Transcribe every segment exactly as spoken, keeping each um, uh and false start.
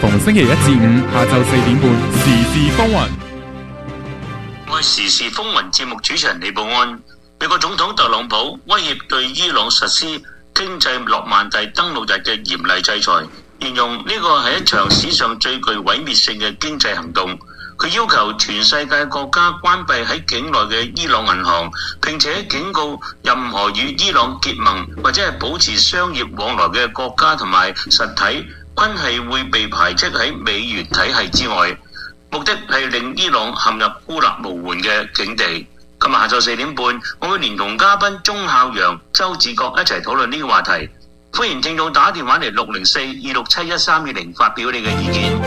逢星期一至五下晝四點半，時事風雲。 我係時事風雲節目主持人李寶安。美國總統特朗普威脅對伊朗實施經濟諾曼第登陸日嘅嚴厲制裁，形容呢個係一場史上最具毀滅性嘅經濟行動。佢要求全世界國家關閉喺境內嘅伊朗銀行，並且警告任何與伊朗結盟或者係保持商業往來嘅國家同埋實體，均係會被排斥喺美元體系之外。目的係令伊朗陷入孤立無援嘅境地。今日下晝四點半，我會連同嘉賓鐘孝陽、周志國一齊討論呢個話題。歡迎聽眾打電話嚟六零四二六七一三二零發表你嘅意見。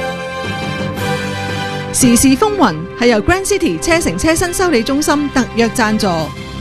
時事風雲係由 Grand City 車城車身修理中心特約贊助。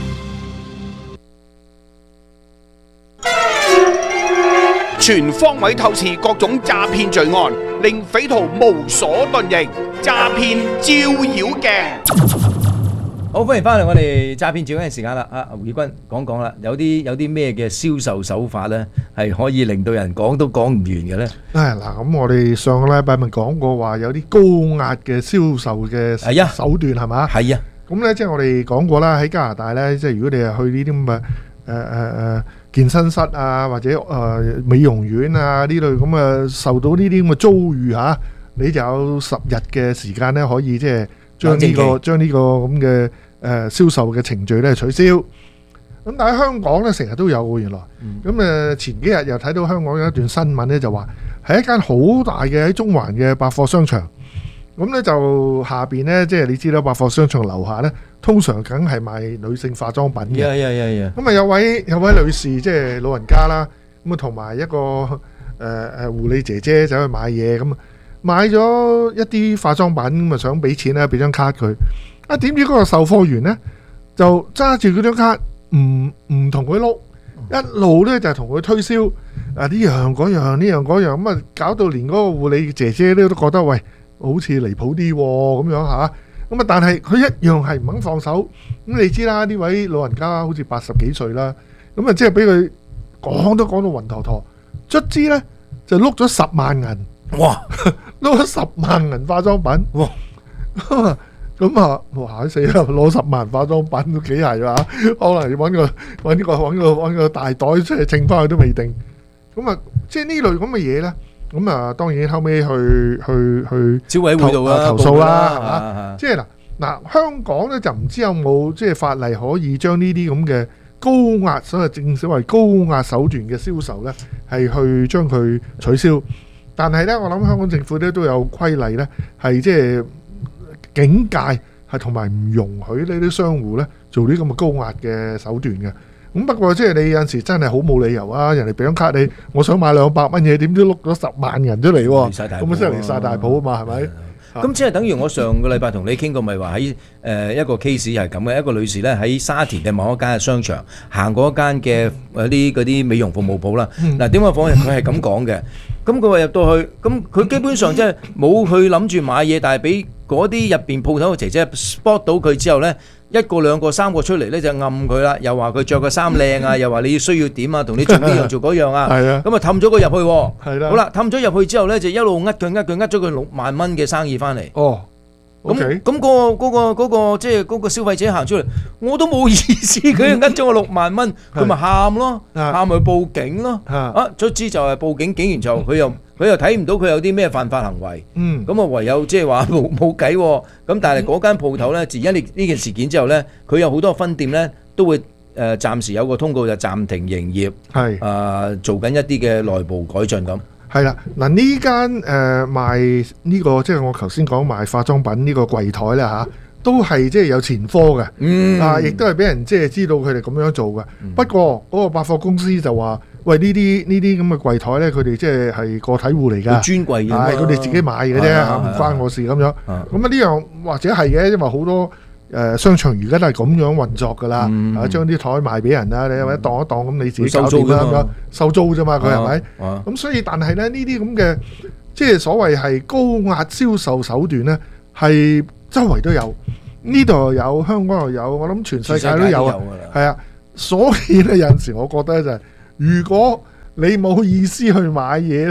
全方位透視各種詐騙罪案，令匪徒無所遁形。詐騙照妖鏡。 好，歡迎翻嚟我哋詐騙照妖鏡嘅時間啦！啊，胡宇君講講啦，有啲有啲咩嘅銷售手法咧，係可以令到人講都講唔完嘅咧？ 唉嗱，咁我哋上個禮拜咪講過話有啲高壓嘅銷售嘅手段係嘛？ 係啊。 咁咧即係我哋講過啦，喺加拿大咧，即係如果你係去呢啲咁嘅誒誒誒健身室啊，或者誒美容院啊呢類咁嘅受到呢啲咁嘅遭遇嚇，你就有十日嘅時間咧，可以即係將呢個將呢個咁嘅誒銷售嘅程序咧取消。咁但係香港咧成日都有嘅原來。咁誒前幾日又睇到香港有一段新聞咧，就話係一間好大嘅喺中環嘅百貨商場。咁咧就下邊咧，即係你知啦，百貨商場樓下咧，通常梗係賣女性化妝品嘅。 係係係係。 咁啊有位有位女士即係老人家啦，咁啊同埋一個誒誒護理姐姐走去買嘢，咁啊買咗一啲化妝品，咁啊想俾錢咧，俾張卡佢。啊點知嗰個售貨員咧就揸住嗰張卡，唔唔同佢碌，一路咧就同佢推銷啊呢樣嗰樣呢樣嗰樣，咁啊搞到連嗰個護理姐姐咧都覺得喂，好似離譜啲咁樣嚇，咁啊但係佢一樣係唔肯放手。咁你知啦，呢位老人家好似八十幾歲啦，咁啊即係俾佢講都講到暈陀陀，卒之咧就碌咗十萬銀，哇！碌咗十萬銀化妝品，哇！咁啊，哇死啦！攞十萬化妝品都幾係啊，可能要揾個揾個揾個揾個大袋出嚟稱翻去都未定。咁啊，即係呢類咁嘅嘢咧。咁啊，當然後尾去去去消委會度啦， 投訴啦，係嘛？即係嗱嗱，香港咧就唔知有冇即係法例可以將呢啲咁嘅高壓，所謂正所謂高壓手段嘅銷售咧，係去將佢取消。但係咧，我諗香港政府咧都有規例咧，係即係警戒係同埋唔容許呢啲商戶咧做呢咁嘅高壓嘅手段嘅。咁不過即係你有陣時真係好冇理由啊！人哋俾張卡你，我想買兩百蚊嘢，點知碌咗十萬人出嚟喎？咁啊真係離曬大譜啊嘛，係咪？ 咁即係等於我上個禮拜同你傾過，咪話喺誒一個 case 係咁嘅，一個女士咧喺沙田嘅某一間嘅商場行過一間嘅嗰啲嗰啲美容服務鋪啦。嗱點解講佢係咁講嘅？咁佢話入到去，咁佢基本上即係冇去諗住買嘢，但係俾嗰啲入邊鋪頭嘅姐姐 spot 到佢之後咧，一個兩個三個出嚟咧就暗佢啦，又話佢著個衫靚啊，又話你需要點啊，同你做呢樣做嗰樣啊，咁啊氹咗佢入去喎，係啦，好啦，氹咗入去之後咧就一路呃佢呃佢呃咗佢六萬蚊嘅生意翻嚟。哦，咁咁嗰個嗰個嗰個即係嗰個消費者行出嚟，我都冇意思，佢呃咗我六萬蚊，佢咪喊咯，喊咪報警咯，啊，卒之就係報警，警完就佢又。佢又睇唔到佢有啲咩犯法行為，咁啊唯有即係話冇冇計喎。咁但係嗰間鋪頭咧，自因呢呢件事件之後咧，佢有好多分店咧都會誒暫時有個通告就暫停營業，係誒做緊一啲嘅內部改進咁。係啦，嗱呢間誒賣呢個即係我頭先講賣化妝品呢個櫃台咧嚇，都係即係有前科嘅，啊亦都係俾人即係知道佢哋咁樣做嘅。不過嗰個百貨公司就話。喂，呢啲呢啲咁嘅櫃台咧，佢哋即係係個體戶嚟㗎，專櫃嘅，係佢哋自己買嘅啫，嚇唔關我事咁樣。咁啊呢樣或者係嘅，因為好多誒商場而家都係咁樣運作㗎啦，啊將啲台賣俾人啦，你或者當一當咁你自己搞掂啦咁樣，收租啫嘛，佢係咪？咁所以但係咧呢啲咁嘅即係所謂係高壓銷售手段咧，係周圍都有，呢度又有，香港又有，我諗全世界都有啊，係啊，所以咧有陣時我覺得就係。如果你冇意思去買嘢呢，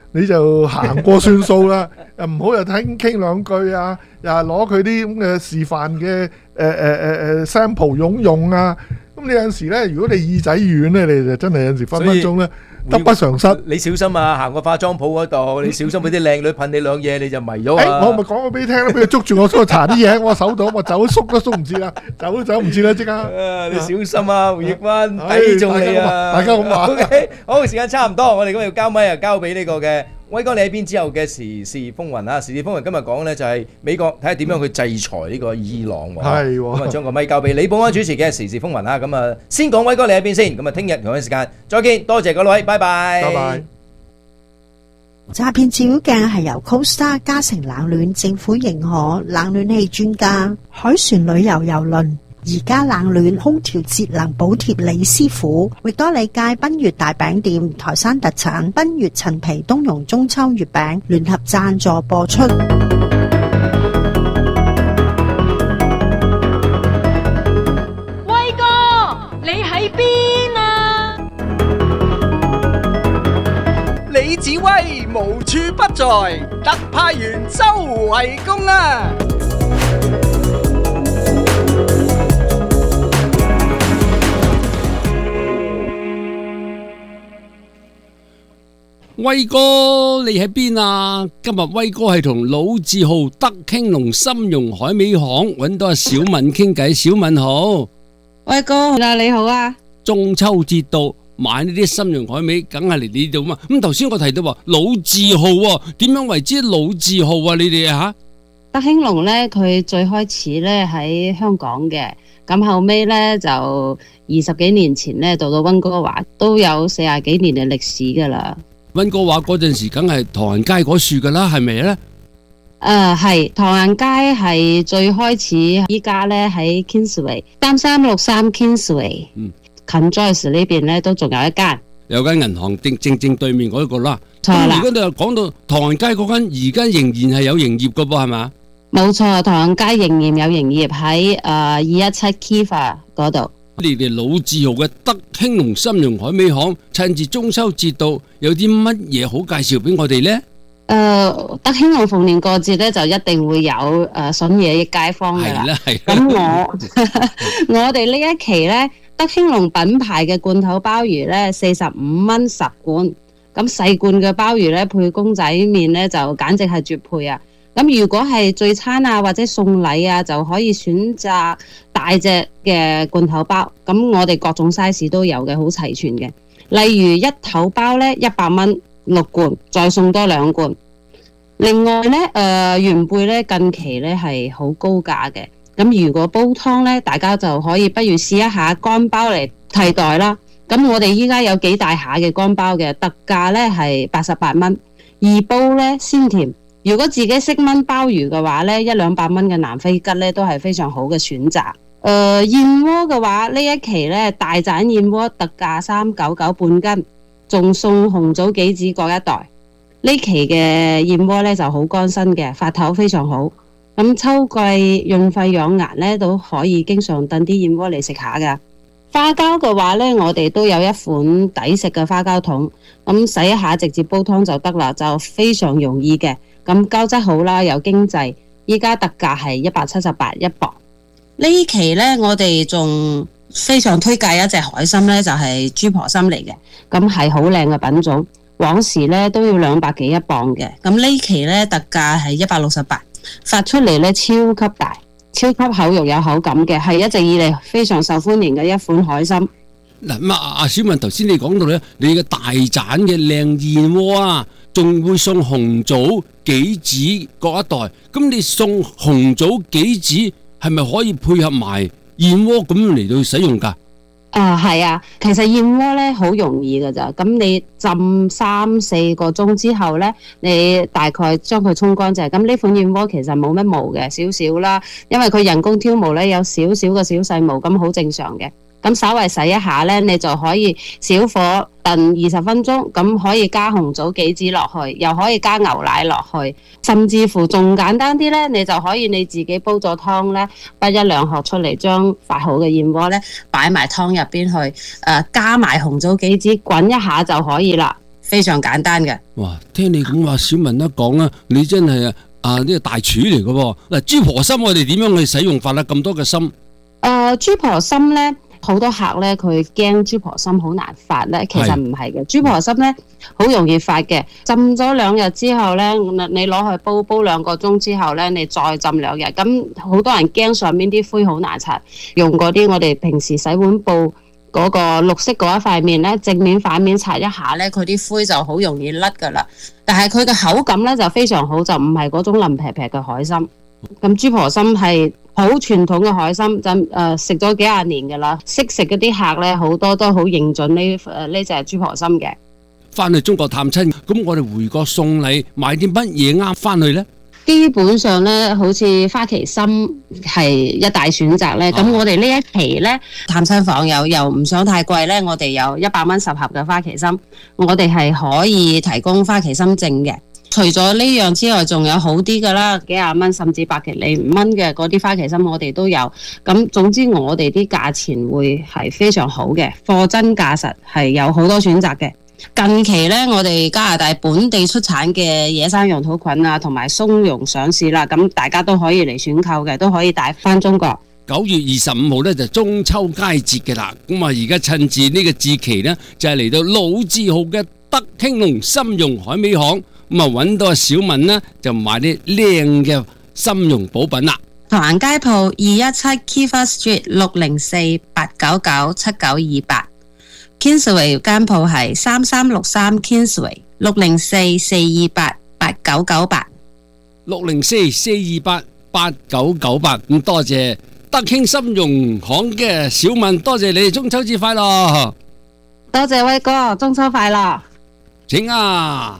你就行過算數啦，又唔好又聽傾兩句啊，又係攞佢啲咁嘅示範嘅誒誒誒誒 sample 用用啊。咁你有陣時咧，如果你耳仔軟咧，你就真係有陣時分分鐘咧得不償失。 你小心啊，行過化妝鋪嗰度，你小心俾啲靚女噴你兩嘢，你就迷咗誒， 啊！ 我咪講過俾你聽啦，俾佢捉住我，所以搽啲嘢喺我手度，我走縮都縮唔切啦，走都走唔切啦，即刻。 啊，你小心啊，胡奕斌， 唉睇中你啊！ 大家咁話。 OK，好，時間差唔多，我哋今日要交咪啊，交俾呢個嘅威哥你喺邊之後嘅時事風雲啊！時事風雲今日講咧就係美國睇下點樣去制裁呢個伊朗喎。 係喎咁啊，將個咪交俾李保安主持嘅時事風雲啊！咁啊，先講威哥你喺邊先，咁啊，聽日同一時間再見，多謝各位，拜拜。 拜拜。 詐騙照妖鏡係由 CoStar 嘉誠冷暖政府認可冷暖氣專家海船旅遊郵輪而家冷暖空調節能補貼李師傅，域多利街賓悅大餅店台山特產賓悅陳皮冬蓉中秋月餅聯合贊助播出。 威哥，你喺邊啊？ 李子威無處不在，特派員周圍公啊！ 威哥，你喺邊啊？今日威哥係同老字號德興隆參茸海味行揾到阿小敏傾偈。小敏好， 威哥嗱，你好啊！ 中秋節到，買呢啲參茸海味，梗係嚟呢度嘛。咁頭先我提到話老字號喎，點樣為之老字號啊？你哋啊德興隆呢，佢最開始呢喺香港嘅，咁後尾呢，就二十幾年前呢，到到溫哥華都有四十幾年嘅歷史噶啦。 溫哥華嗰陣時，梗係唐人街嗰處噶啦，係咪咧？ 誒，係唐人街係最開始，依家咧喺 Kingsway 三三六三 Kingsway，嗯，近 Joyce 呢邊咧都仲有一間， 有間銀行正正正對面嗰個啦。 錯啦。 如果你又講到唐人街嗰間，而家仍然係有營業噶噃，係嘛？ 冇錯，唐人街仍然有營業喺誒二一七 Kiva 嗰度。 你哋老字號嘅德興隆參茸海味行，趁住中秋節到，有啲乜嘢好介紹俾我哋呢？誒、 呃，德興隆逢年過節咧，就一定會有誒筍嘢益街坊噶啦。係啦，係。咁我我哋呢一期咧，德興隆品牌嘅罐頭鮑魚咧，四十五蚊十罐。咁細罐嘅鮑魚咧，配公仔麵咧，就簡直係絕配啊！咁如果係聚餐啊或者送禮啊，就可以選擇大隻嘅罐頭包。咁我哋各種 size 都有嘅，好齊全嘅。例如一頭包咧一百蚊六罐，再送多兩罐。另外咧，誒、呃、元貝咧近期咧係好高價嘅。咁如果煲湯咧，大家就可以不如試一下乾包嚟替代啦。咁我哋依家有幾大下嘅乾包嘅，特價咧係八十八蚊，二煲咧鮮甜。如果自己識炆鮑魚嘅話咧，一兩百蚊嘅南非桔咧都係非常好嘅選擇。誒、呃、燕窩嘅話，呢一期咧大盞燕窩特價三九九半斤，仲送紅棗杞子各一袋。呢期嘅燕窩咧就好乾身嘅，發頭非常好。咁秋季潤肺養顏咧都可以經常燉啲燕窩嚟食下噶。花膠嘅話咧，我哋都有一款抵食嘅花膠桶，咁洗一下直接煲湯就得啦，就非常容易嘅。咁膠質好啦，又經濟，依家特價係一百七十八一磅。呢期呢，我哋仲非常推介一隻海參呢，就係豬婆參嚟嘅，咁係好靚嘅品種。往時呢都要兩百幾一磅嘅，咁呢期呢特價係一百六十八，發出嚟呢超級大，超級厚肉有口感嘅，係一直以嚟非常受歡迎嘅一款海參。 嗱，咁啊，阿小文頭先你講到咧，你嘅大盞嘅靚燕窩啊，仲會送紅棗杞子各一袋。咁你送紅棗杞子係咪可以配合埋燕窩咁嚟到使用噶？ 啊，係啊，其實燕窩咧好容易噶咋，咁你浸三四個鐘之後咧，你大概將佢沖乾淨。咁呢款燕窩其實冇乜毛嘅，少少啦，因為佢人工挑毛咧有少少嘅小細毛，咁好正常嘅。咁稍微洗一下咧，你就可以小火燉二十分鐘，咁可以加紅棗杞子落去，又可以加牛奶落去，甚至乎仲簡單啲咧，你就可以你自己煲咗湯咧，滗一兩殼出嚟，將發好嘅燕窩咧擺埋湯入邊去，誒、呃、加埋紅棗杞子滾一下就可以啦， 非常簡單嘅。 哇！聽你咁話，小文一講啊，你真係啊啊呢個大廚嚟嘅喎。嗱，豬婆心我哋點樣去使用法啦？咁多嘅心。誒、 呃，豬婆心咧。好多客咧，佢驚豬婆心好難發咧，其實唔係嘅。豬婆心咧好容易發嘅，浸咗兩日之後咧，你攞去煲煲兩個鐘之後咧，你再浸兩日。咁好多人驚上面啲灰好難擦，用嗰啲我哋平時洗碗布嗰個綠色嗰一塊面咧，正面反面擦一下咧，佢啲灰就好容易甩噶啦。但係佢嘅口感咧就非常好，就唔係嗰種腍劈劈嘅海參。咁豬婆心係好傳統嘅海參，就誒食咗幾廿年㗎啦。識食嗰啲客咧，好多都好認準呢誒呢隻豬婆心嘅。 翻去中國探親，咁我哋回國送禮買啲乜嘢啱翻去咧？ 基本上咧，好似花旗參係一大選擇咧。咁、啊、我哋呢一期咧，探親訪友又唔想太貴咧，我哋有一百蚊十盒嘅花旗參，我哋係可以提供花旗參證嘅。除咗呢樣之外，仲有好啲噶啦，幾廿蚊甚至百幾零蚊嘅嗰啲花旗參我哋都有。咁總之我哋啲價錢會係非常好嘅，貨真價實，係有好多選擇嘅。近期咧，我哋加拿大本地出產嘅野生羊肚菌啊，同埋松茸上市啦，咁大家都可以嚟選購嘅，都可以帶翻中國。 九月二十五號咧就中秋佳節嘅啦，咁啊而家趁住呢個節期咧，就係嚟到老字號嘅德興隆參茸海味行。咁啊，揾到阿小文呢，就買啲靚嘅參茸補品啦。 唐人街鋪二一七 Kiva Street 六零四八九九七九二八 Kingsway 間鋪係三三六三 Kingsway 六零四四二八八九九八六零四四二八八九九八。咁多謝德興參茸行嘅小文，多謝你哋中秋節快樂。 多謝威哥，中秋快樂。 請啊！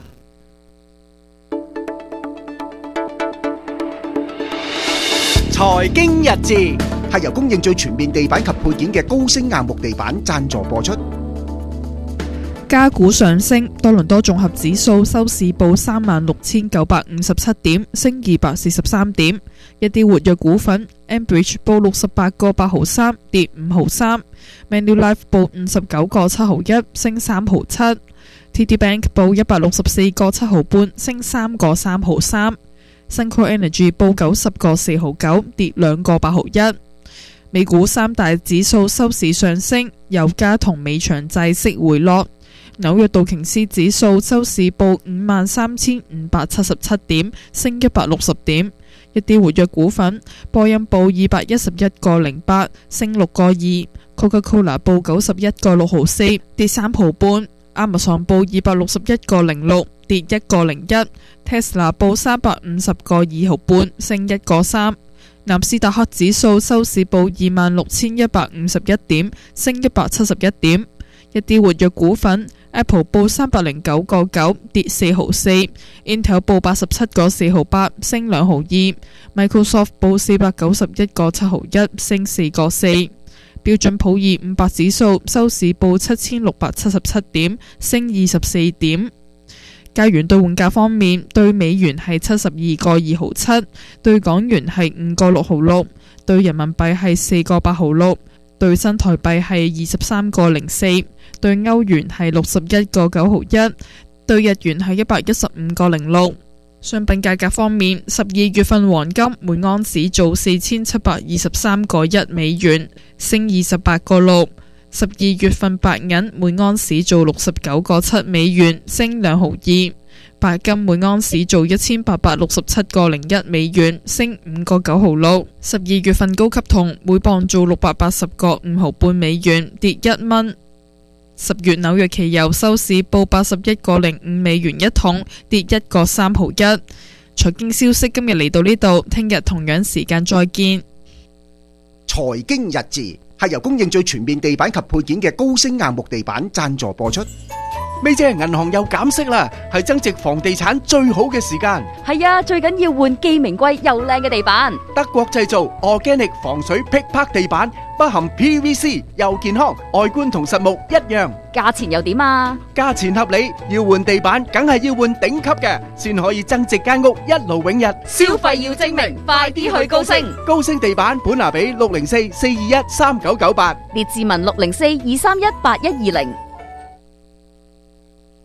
財經日誌係由供應最全面地板及配件嘅高星硬木地板贊助播出。 加股上升，多倫多綜合指數收市報三萬六千九百五十七點，升二百四十三點。一啲活躍股份 ，Enbridge 報六十八個八毫三，跌五毫三 ；Manulife 報五十九個七毫一，升三毫七 ；T D Bank 報一百六十四個七毫半，升三個三毫三。Suncor Energy 報九十個四毫九，跌兩個八毫一。美股三大指數收市上升，油價同美長債息回落。紐約道瓊斯指數收市報五萬三千五百七十七點，升一百六十點。一啲活躍股份，波音報二百一十一個零八，升六個二。Coca-Cola 報九十一個六毫四，跌三毫半。Amazon 報二百六十一個零六，跌一個零一。Tesla 報三百五十個二毫半，升一個三。納斯達克指數收市報二萬六千一百五十一點，升一百七十一點。一啲活躍股份 ，Apple 報三百零九個九，跌四毫四。Intel 報八十七個四毫八，升兩毫二。Microsoft 報四百九十一個七毫一，升四個四。標準普爾五百指數收市報七千六百七十七點，升二十四點。加元兌換價方面，對美元係七十二個二毫七，對港元係五個六毫六，對人民幣係四個八毫六，對新台幣係二十三個零四，對歐元係六十一個九毫一，對日元係一百一十五個零六。商品價格方面，十二月份黃金每盎司做四千七百二十三個一美元，升二十八個六。十二月份白銀每盎司做六十九個七美元，升兩毫二。白金每盎司做一千八百六十七個零一美元，升五個九毫六。十二月份高級銅每磅做六百八十個五毫半美元，跌一蚊。十月紐約期油收市報八十一個零五美元一桶，跌一個三毫一。財經消息今日嚟到呢度，聽日同樣時間再見。 財經日誌係由供應最全面地板及配件嘅高星硬木地板贊助播出。咪姐，銀行又減息啦，係增值房地產最好嘅時間。 係啊，最緊要換既名貴又靚嘅地板。 德國製造 Organic 防水劈拍地板，不含 P V C， 又健康，外觀同實木一樣。 價錢又點啊？價錢合理，要換地板梗係要換頂級嘅，先可以增值間屋一勞永逸。 消費要精明，快啲去高星。 高星地板本拿比六零四四二一三九九八， 列治文六零四二三一八一二零。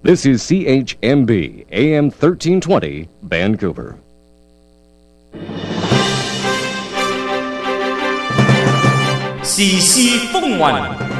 This is C H M B, A M thirteen twenty, Vancouver. 時事風雲，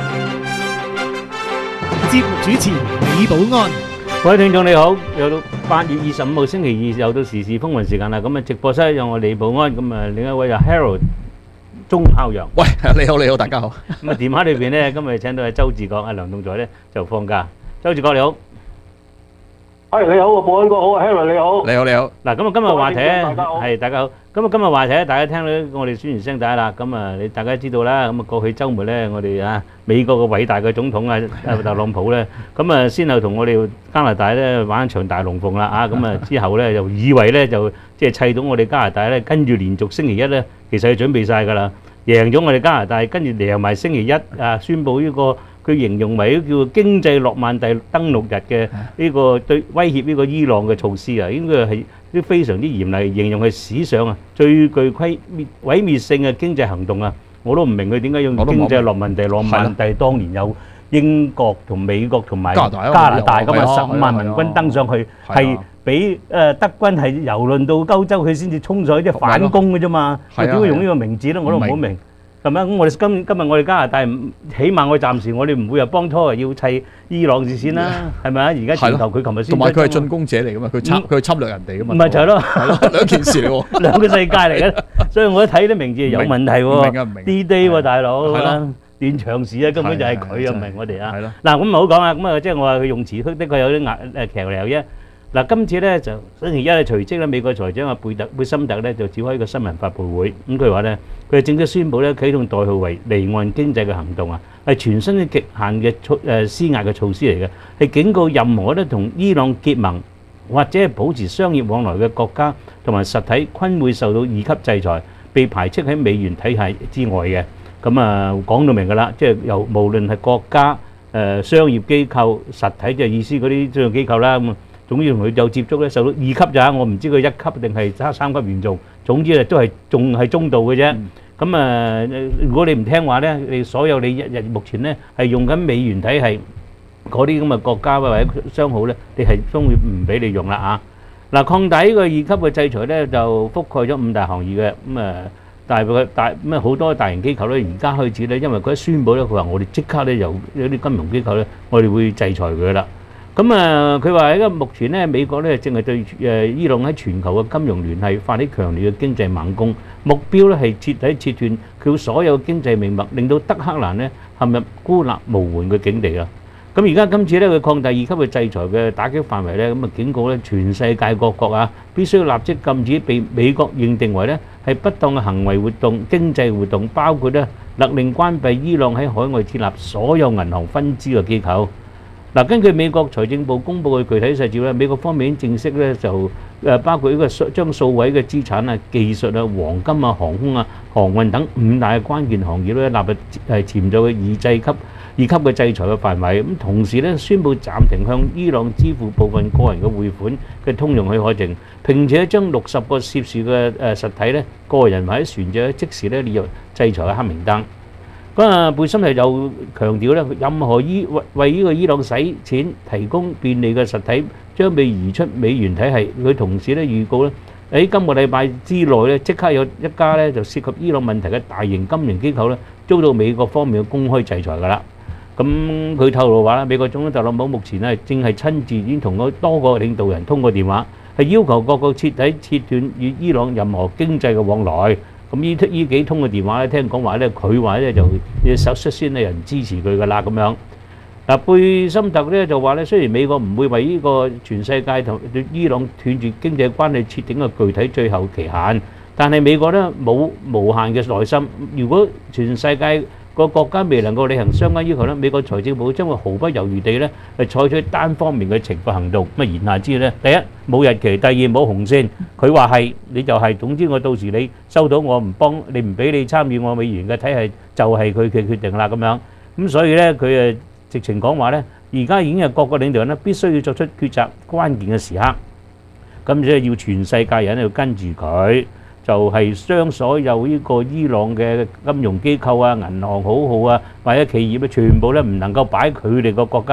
節目主持李寶安。 各位聽眾你好，又到八月二十五號星期二，又到時事風雲時間啦。咁啊，直播室有我李寶安，咁啊另一位就 Harold 鐘孝陽。 喂，你好，你好，大家好。 咁啊，電話裏邊咧，今日請到係周志國，阿梁棟在咧就放假。周志國你好。 係你好，寶安哥好，Harold 你好。 你好，你好。 嗱，咁啊，今日話題咧係大家好。咁啊，今日話題咧，大家聽到我哋宣傳聲帶啦。咁啊，你大家知道啦。咁啊，過去週末咧，我哋啊美國嘅偉大嘅總統啊，特朗普咧，咁啊，先後同我哋加拿大咧玩一場大龍鳳啦。啊，咁啊之後咧，就以為咧就即係砌到我哋加拿大咧，跟住連續星期一咧，其實佢準備曬㗎啦，贏咗我哋加拿大，跟住贏埋星期一啊，宣佈呢個。佢形容為叫做經濟諾曼第登陸日嘅呢個對威脅呢個伊朗嘅措施啊，應該係啲非常之嚴厲，形容係史上啊最具毀滅毀滅性嘅經濟行動啊！我都唔明佢點解用經濟諾曼第諾曼第當年有英國同美國同埋加拿大咁啊，十五萬民軍登上去，係俾誒德軍係遊輪到歐洲，佢先至衝上去即係反攻嘅啫嘛。點解用呢個名字咧？我都唔好明。係咪？咁我哋今今日我哋加拿大，起碼我暫時我哋唔會又幫拖，要砌伊朗字先啦，係咪啊？而家全球佢琴日先， 同埋佢係進攻者嚟噶嘛，佢侵佢侵略人哋噶嘛， 唔係就係咯， 係咯，兩件事嚟喎， 兩個世界嚟嘅，所以我一睇啲名字有問題喎，明啊唔明 ？D-Day 喎大佬，斷腸時啊，根本就係佢啊，唔係我哋啊。嗱咁唔好講啊，咁啊即係我話佢用詞的確有啲壓誒騎呢啫。嗱，今次咧就星期一咧，隨即咧美國財長阿貝特貝森特咧就召開一個新聞發佈會，咁佢話咧，佢正式宣布咧啟動代號為離岸經濟嘅行動啊，係全新嘅極限嘅措誒施壓嘅措施嚟嘅，係警告任何咧同伊朗結盟或者係保持商業往來嘅國家同埋實體，均會受到二級制裁，被排斥喺美元體系之外嘅。咁啊講到明㗎啦，即係由無論係國家誒商業機構實體就係意思嗰啲商業機構啦咁。總之同佢有接觸咧，受到二級咋，我唔知佢一級定係三三級嚴重。總之咧都係仲係中度嘅啫。咁啊，如果你唔聽話咧，你所有你日日目前咧係用緊美元體系嗰啲咁嘅國家或者商號咧，你係將會唔俾你用啦啊！嗱，擴大呢個二級嘅制裁咧，就覆蓋咗五大行業嘅咁啊，但係佢大咁啊好多大型機構咧，而家開始咧，因為佢一宣佈咧，佢話我哋即刻咧由有啲金融機構咧，我哋會制裁佢啦。咁啊，佢話喺個目前咧，美國咧正係對誒伊朗喺全球嘅金融聯繫發起強烈嘅經濟猛攻，目標咧係徹底切斷佢所有經濟命脈，令到德黑蘭咧陷入孤立無援嘅境地啊！咁而家今次咧，佢擴大二級嘅制裁嘅打擊範圍咧，咁啊警告咧全世界各國啊，必須立即禁止被美國認定為咧係不當嘅行為活動、經濟活動，包括咧勒令關閉伊朗喺海外設立所有銀行分支嘅機構。嗱，根據美國財政部公佈嘅具體細節咧，美國方面已經正式咧就誒包括呢個將數位嘅資產啊、技術啊、黃金啊、航空啊、航運等五大嘅關鍵行業咧納入係潛在嘅二制級二級嘅制裁嘅範圍。咁同時咧宣布暫停向伊朗支付部分個人嘅匯款嘅通用許可證，並且將六十個涉事嘅誒實體咧個人或者船隻即時咧列入制裁嘅黑名單。咁啊，貝森係又強調咧，任何伊為為呢個伊朗使錢提供便利嘅實體將被移出美元體系。佢同時咧預告咧，喺今個禮拜之內咧，即刻有一家咧就涉及伊朗問題嘅大型金融機構咧，遭到美國方面嘅公開制裁㗎啦。咁佢透露話咧，美國總統特朗普目前咧正係親自已經同嗰多個領導人通過電話，係要求各國徹底切斷與伊朗任何經濟嘅往來。咁呢呢幾通嘅電話咧，聽講話咧，佢話咧就首率先有人支持佢噶啦咁樣。嗱，貝森特咧就話咧，雖然美國唔會為呢個全世界同對伊朗斷絕經濟關係設定個具體最後期限，但係美國咧冇無限嘅耐心。如果全世界個國家未能夠履行相關要求咧，美國財政部將會毫不猶豫地咧係採取單方面嘅懲罰行動。咁啊言下之意咧，第一冇日期，第二冇紅線。佢話係你就係，總之我到時你收到我唔幫你唔俾你參與我美元嘅體系，就係佢嘅決定啦咁樣。咁所以咧佢誒直情講話咧，而家已經係各個領導人咧必須要作出抉擇關鍵嘅時刻，咁即係要全世界人要跟住佢。就係將所有呢個伊朗嘅金融機構啊、銀行好號啊或者企業咧，全部咧唔能夠擺佢哋個國家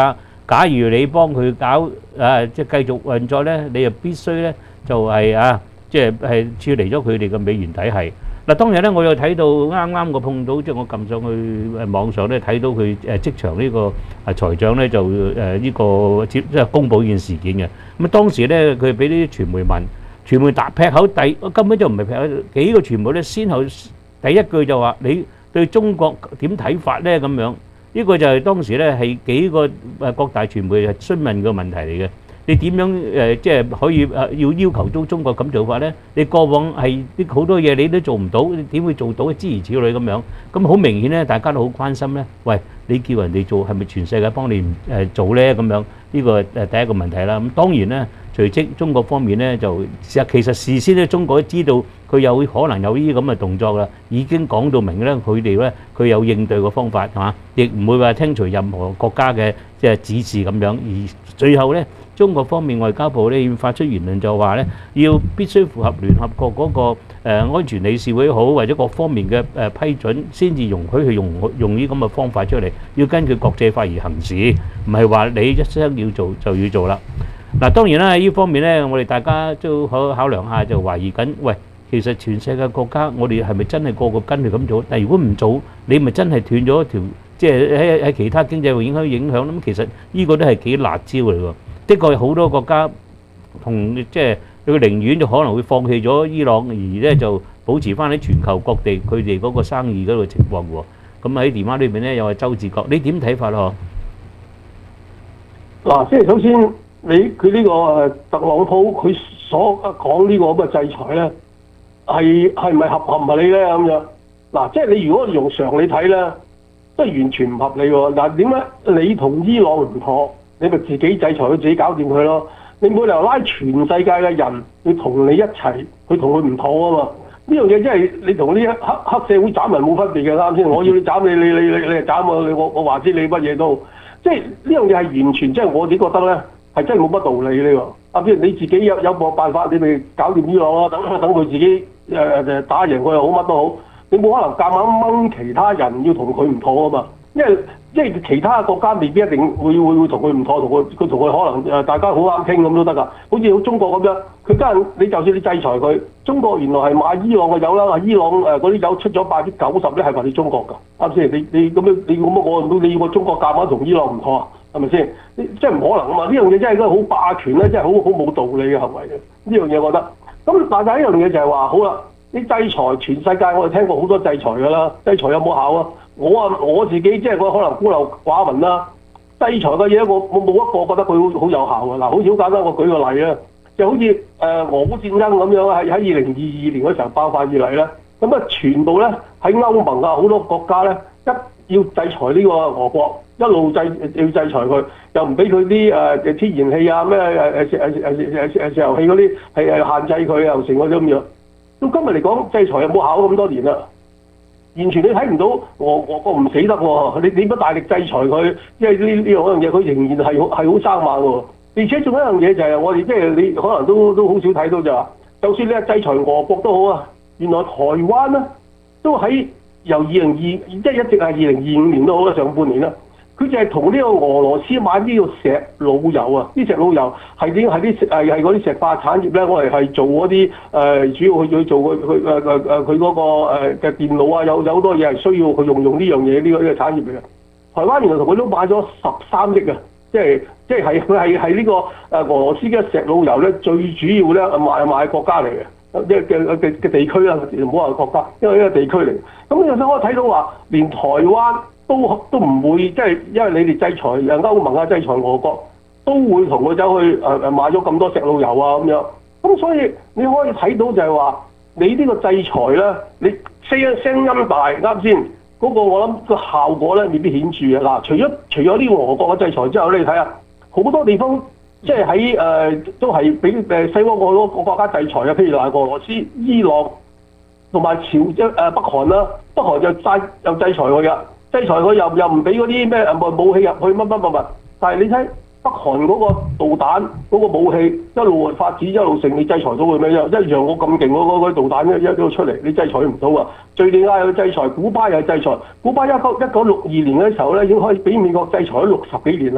假如你幫佢搞啊，即係繼續運作咧，你就必須咧就係啊，即係係處理咗佢哋嘅美元體系。嗱，當日咧我有睇到啱啱我碰到，即係我撳上去誒網上咧睇到佢誒即場呢個啊財長咧就誒呢個接即係公佈呢件事件嘅。咁啊當時咧佢俾啲傳媒問，傳媒答劈口第根本就唔係劈口，幾個傳媒咧先後第一句就話你對中國點睇法咧咁樣。呢個就係當時咧係幾個誒各大傳媒係詢問嘅問題嚟嘅。你點樣誒即係可以誒要要求到中國咁做法咧？你過往係啲好多嘢你都做唔到，你點會做到？諸如此類咁樣。咁好明顯咧，大家都好關心咧。喂，你叫人哋做係咪全世界幫你誒做咧？咁樣呢個誒第一個問題啦。咁當然咧，隨即中國方面咧就其實其實事先咧中國都知道佢有可能有呢啲咁嘅動作啦，已經講到明咧，佢哋咧佢有應對嘅方法係嘛，亦唔會話聽隨任何國家嘅即係指示咁樣。而最後咧，中國方面外交部咧要發出言論就話咧，要必須符合聯合國嗰個誒安全理事會好或者各方面嘅誒批准，先至容許佢用用呢咁嘅方法出嚟，要根據國際法而行事，唔係話你一聲要做就要做啦。嗱，當然啦，喺呢方面咧，我哋大家都可考量下，就懷疑緊，喂，其實全世界國家，我哋係咪真係個個跟佢咁做？但係如果唔做，你咪真係斷咗一條，即係喺喺其他經濟會影響影響。咁其實呢個都係幾辣椒嚟喎。的確好多國家同即係佢寧願就可能會放棄咗伊朗，而咧就保持翻喺全球各地佢哋嗰個生意嗰個情況喎。咁喺電話裏邊咧又係周志國，你點睇法咯？ 嗱，即係首先。你佢呢個誒特朗普佢所講呢個咁嘅制裁咧，係係咪合合唔合理咧咁樣？嗱，即係你如果用常理睇咧，都係完全唔合理喎。嗱，點解你同伊朗唔妥，你咪自己制裁佢，自己搞掂佢咯？你冇理由拉全世界嘅人要同你一齊去同佢唔妥啊嘛？呢樣嘢真係你同呢黑黑社會斬人冇分別嘅，啱先？我要你斬你，你你你你係斬我，我我話知你乜嘢都，即係呢樣嘢係完全即係我自己覺得咧。係真係冇乜道理呢個，啊！譬如你自己有有冇辦法，你咪搞掂伊朗咯，等等佢自己誒誒、呃、打贏佢又好，乜都好，你冇可能夾硬掹其他人要同佢唔妥啊嘛，因為因為其他國家未必一定會會會同佢唔妥，同佢佢同佢可能誒大家好啱傾咁都得㗎，好似好中國咁樣，佢家人你就算你制裁佢，中國原來係買伊朗嘅油啦，伊朗誒嗰啲油出咗百分之九十咧係話你中國㗎，啱先？你你咁樣你咁樣我你要個中國夾硬同伊朗唔妥啊？係咪先？即係唔可能啊嘛！呢樣嘢真係一個好霸權咧，真係好好冇道理嘅行為嘅。呢樣嘢我覺得。咁但係一樣嘢就係話，好啦，你制裁全世界，我哋聽過好多制裁㗎啦。制裁有冇效啊？我啊我自己即係我可能孤陋寡聞啦。制裁嘅嘢我我冇一個覺得佢好好有效嘅。嗱，好似好簡單，我舉個例啊，就好似誒、呃、俄烏戰爭咁樣喺喺二零二二年嗰時候爆發以嚟咧，咁啊全部咧喺歐盟啊好多國家咧一要制裁呢個俄國。一路制要制裁佢，又唔俾佢啲誒天然氣啊咩誒誒誒誒誒石油氣嗰啲係係限制佢又成嗰啲咁樣。到今日嚟講，制裁有冇效咁多年啦？完全你睇唔到俄俄國唔死得喎，你點不大力制裁佢？因為呢呢樣嘢佢仍然係好係好生猛喎。而且仲有一樣嘢就係我哋即係你可能都都好少睇到就話，就算你係制裁俄國都好啊，原來台灣咧都喺由二零二即係一直係二零二五年都好啦，上半年啦。佢就係同呢個俄羅斯買呢個石老油啊！啲石老油係點係啲誒係嗰啲石化產業咧，我哋係做嗰啲誒主要去去做佢佢誒誒誒佢嗰個誒嘅電腦啊，有有好多嘢係需要佢用用呢樣嘢呢個呢個產業嚟嘅。台灣原來同佢都買咗十三億啊！即係即係係佢係係呢個誒俄羅斯嘅石老油咧，最主要咧賣賣國家嚟嘅，即係嘅嘅嘅地區啦，唔好話國家，因為呢個地區嚟。咁有時我睇到話，連台灣。都都唔會即係，因為你哋制裁誒歐盟啊，制裁俄國，都會同佢走去誒誒買咗咁多石老油啊咁樣。咁所以你可以睇到就係話，你呢個制裁咧，你聲聲音大啱先，嗰、那個我諗個效果咧未必顯著嘅。嗱，除咗除咗呢個俄國嘅制裁之後咧，你睇下好多地方即係喺誒都係俾誒西方好多個國家制裁啊，譬如話俄羅斯、伊朗同埋朝即誒北韓啦，北韓就制又制裁佢㗎。制裁佢又又唔俾嗰啲咩誒武器入去乜乜乜乜，但係你睇北韓嗰個導彈嗰、嗰個武器一路發展一路成，你制裁到佢咩？一一樣我咁勁嗰嗰導彈一一路出嚟，你制裁唔到啊！敍利亞又制裁，古巴又制裁，古巴一九一九六二年嘅時候咧已經可以俾美國制裁咗六十幾年啦。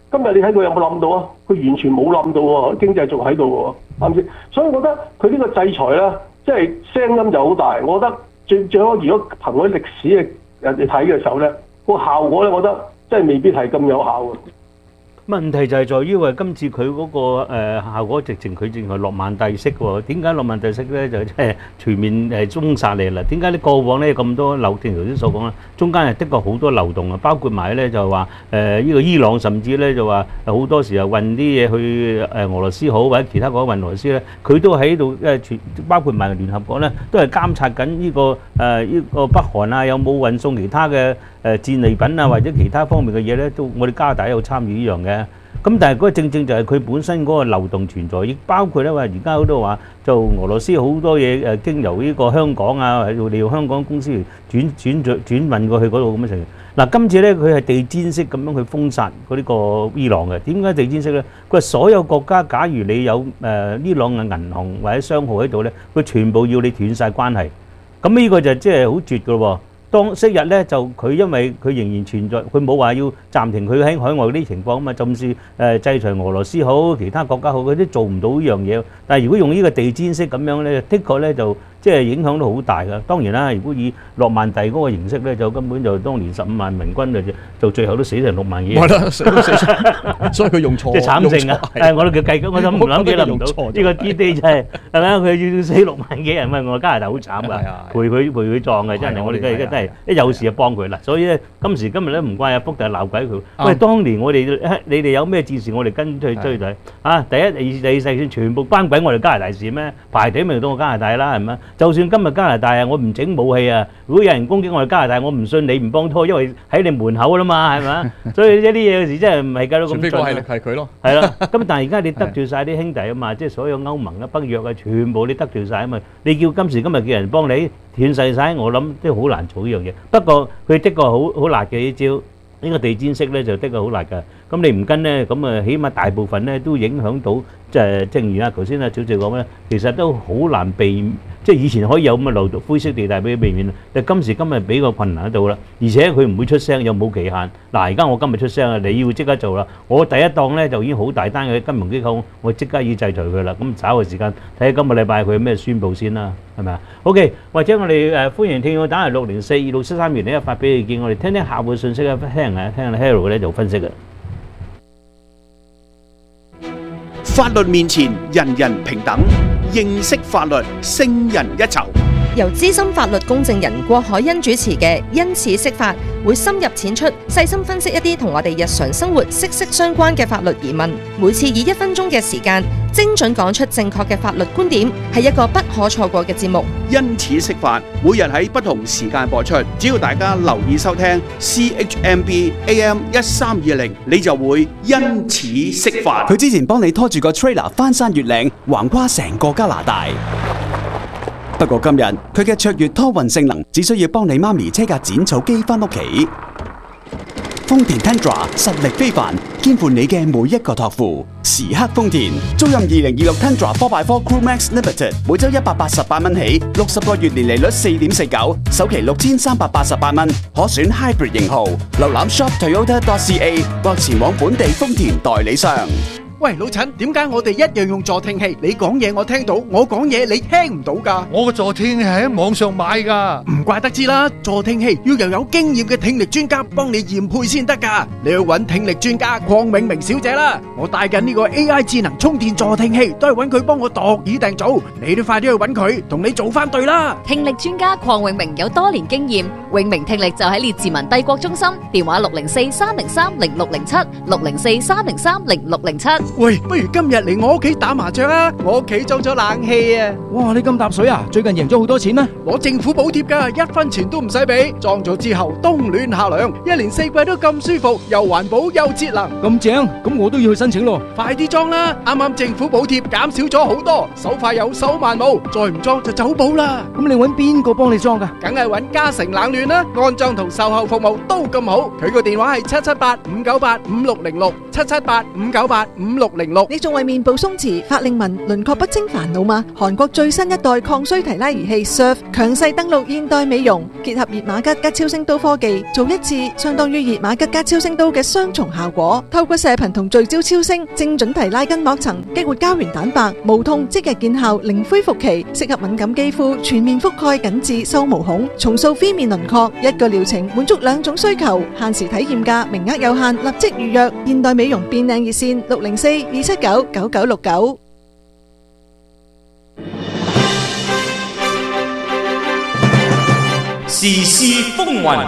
今日你睇佢有冇冧到啊？佢完全冇冧到喎，經濟仲喺度喎，啱唔啱先？所以我覺得佢呢個制裁咧，即係聲音就好大。我覺得最最好，如果憑嗰啲歷史嘅人哋睇嘅時候咧，個效果咧，我覺得真係未必係咁有效嘅。 問題就係在於話今次佢嗰個誒效果直情佢淨係諾曼第式喎。點解諾曼第式咧就即係全面誒中殺嚟啦？點解你過往咧咁多漏？正如頭先所講啦，中間係的確好多漏洞啊，包括埋咧就話誒呢個伊朗，甚至咧就話好多時候運啲嘢去誒俄羅斯好，或者其他國家運俄羅斯咧，佢都喺度誒全包括埋聯合國咧，都係監察緊呢個誒呢個北韓啊有冇運送其他嘅誒戰利品啊或者其他方面嘅嘢咧，都我哋加拿大有參與呢樣嘅。咁但係嗰個正正就係佢本身嗰個漏洞存在，亦包括咧話而家好多話就俄羅斯好多嘢誒經由呢個香港啊，喺度利用香港公司嚟轉轉轉轉運過去嗰度咁嘅成。嗱，今次咧佢係地毯式咁樣去封殺嗰呢個伊朗嘅。點解地毯式咧？佢話所有國家，假如你有誒伊朗嘅銀行或者商號喺度咧，佢全部要你斷曬關係。咁呢個就即係好絕㗎喎。當昔日咧就佢因為佢仍然存在，佢冇話要暫停佢喺海外嗰啲情況啊嘛，就算誒制裁俄羅斯好，其他國家好，佢都做唔到呢樣嘢。但係如果用呢個地毯式咁樣咧，的確咧就即係影響都好大㗎。當然啦，如果以諾曼第嗰個形式咧，就根本就當年十五萬明軍就就最後都死成六萬幾人。 係啦，死死所以佢用錯， 即係慘症啊！誒，我都叫計，我都唔諗幾諗唔到呢個 D Day 就係係咪啊？佢要死六萬幾人，咪我加拿大好慘㗎，陪佢陪佢葬嘅真係，我哋梗係真係一有事就幫佢啦。所以咧，今時今日咧唔怪阿福就係鬧鬼佢。喂，當年我哋你哋有咩戰事，我哋跟去追隊啊！第一、第二、第四全部關鬼我哋加拿大事咩？排隊咪到我加拿大啦，係咪？就算今日加拿大啊，我唔整武器啊，如果有人攻擊我哋加拿大，我唔信你唔幫拖，因為喺你門口啦嘛，係咪？所以一啲嘢有時真係唔係計到咁盡。呢個係係佢咯，係啦。咁但係而家你得罪曬啲兄弟啊嘛，即係所有歐盟啊、北約啊，全部你得罪曬啊嘛。你叫今時今日叫人幫你斷曬曬，我諗都好難做呢樣嘢。不過佢的確好好辣嘅呢招，呢個地毯式咧就的確好辣㗎。咁你唔跟咧，咁啊起碼大部分咧都影響到，即係正如啊頭先啊小謝講咧，其實都好難避，即係以前可以有咁嘅漏洞灰色地帶俾佢避免，但今時今日比較困難喺度啦。而且佢唔會出聲，又冇期限。嗱，而家我今日出聲啊，你要即刻做啦。我第一檔咧就已經好大單嘅金融機構，我即刻要制裁佢啦。咁找個時間睇下今個禮拜佢有咩宣佈先啦，係咪啊 ？OK，或者我哋誒歡迎聽眾打嚟六零四二六七三二零一發俾意見，我哋聽聽客戶信息啊，聽下聽下 Harold 咧就分析嘅。 法律面前人人平等，認識法律勝人一籌。 由資深法律公證人郭海欣主持嘅《因此釋法》，會深入淺出，細心分析一啲同我哋日常生活息息相關嘅法律疑問。每次以一分鐘嘅時間，精準講出正確嘅法律觀點，係一個不可錯過嘅節目。 因此釋法，每日喺不同時間播出，只要大家留意收聽 C H M B A M 一三二零，你就會因此釋法。 佢之前幫你拖住個 trailer 翻山越嶺，橫跨成個加拿大。不過今日佢嘅卓越拖運性能，只需要幫你媽咪車架剪草機翻屋企。豐田 Tundra 實力非凡，肩負你嘅每一個託付。時刻豐田，租賃二零二六 Tundra four by four Crew Max Limited，每周一百八十八蚊起，六十個月年利率四點四九，首期六千三百八十八蚊，可選 Hybrid 型號。瀏覽 shop toyota dot c a 或前往本地豐田代理商。 喂，老陳，點解我哋一樣用助聽器？你講嘢我聽到，我講嘢你聽唔到㗎？ 我個助聽器係喺網上買㗎， 唔怪得知啦。助聽器要由有經驗嘅聽力專家幫你驗配先得㗎。你去揾聽力專家鄺永明小姐啦。我帶緊呢個 A I 智能充電助聽器，都係揾佢幫我度耳訂組。你都快啲去揾佢，同你做翻對啦。 聽力專家鄺永明有多年經驗，永明聽力就喺列治文帝國中心，電話六零四三零三零六零七六零四三零三零六零七。 喂，不如今日嚟我屋企打麻將啊！我屋企裝咗冷氣啊！ 哇，你咁搭水啊？最近贏咗好多錢咩？ 攞政府補貼㗎，一分錢都唔使俾。裝咗之後冬暖夏涼，一年四季都咁舒服，又環保又節能。 咁正，咁我都要去申請咯。 快啲裝啦！啱啱政府補貼減少咗好多，手快有手慢冇，再唔裝就走寶啦。 咁你揾邊個幫你裝㗎？ 梗係揾嘉誠冷暖啦，安裝同售後服務都咁好。佢個電話係七七八五九八五六零六七七八五九八五六零六。你仲為面部鬆弛、法令紋、輪廓不清煩惱嗎？韓國最新一代抗衰提拉儀器 Surf 強勢登陸現代美容，結合熱瑪吉加超聲刀科技，做一次相當於熱瑪吉加超聲刀嘅雙重效果。透過射頻同聚焦超聲，精準提拉筋膜層，激活膠原蛋白，無痛即日見效，零恢復期，適合敏感肌膚，全面覆蓋緊致收毛孔，重塑 V 面輪廓。一個療程滿足兩種需求，限時體驗價，名額有限，立即預約。現代美容變靚熱線六零四二七九九九六九。 時事風雲，